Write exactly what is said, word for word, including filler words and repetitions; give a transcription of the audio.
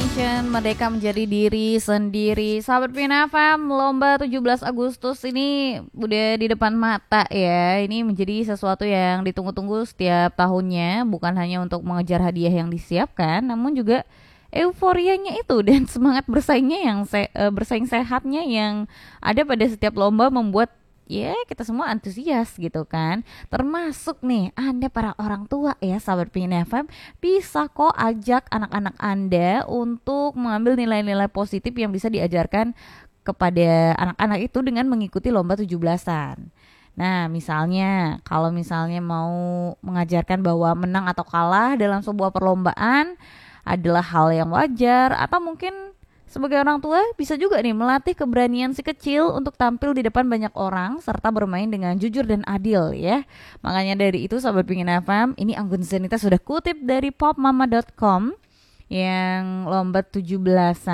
Nation, merdeka menjadi diri sendiri. Sahabat P I N F M, lomba tujuh belas Agustus ini udah di depan mata ya. Ini menjadi sesuatu yang ditunggu-tunggu setiap tahunnya, bukan hanya untuk mengejar hadiah yang disiapkan, namun juga euforianya itu dan semangat bersaingnya yang se- eh, bersaing sehatnya yang ada pada setiap lomba membuat ya kita semua antusias gitu kan. Termasuk nih Anda para orang tua ya sahabat P I N F M, bisa kok ajak anak-anak Anda untuk mengambil nilai-nilai positif yang bisa diajarkan kepada anak-anak itu dengan mengikuti lomba tujuh belasan. Nah, misalnya kalau misalnya mau mengajarkan bahwa menang atau kalah dalam sebuah perlombaan adalah hal yang wajar, atau mungkin sebagai orang tua bisa juga nih melatih keberanian si kecil untuk tampil di depan banyak orang serta bermain dengan jujur dan adil ya. Makanya dari itu sahabat P I N F M, ini Anggun Zenita sudah kutip dari popmama dot com yang lomba tujuh belasan